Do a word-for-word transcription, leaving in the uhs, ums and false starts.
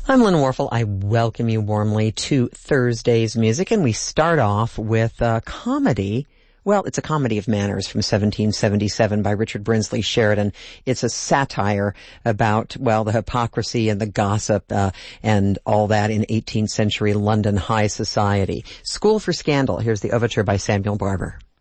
I'm Lynn Warfel. I welcome you warmly to Thursday's Music, and we start off with a comedy. Well, it's a comedy of manners from seventeen seventy-seven by Richard Brinsley Sheridan. It's a satire about, well, the hypocrisy and the gossip uh, and all that in eighteenth century London high society. School for Scandal. Here's the overture by Samuel Barber.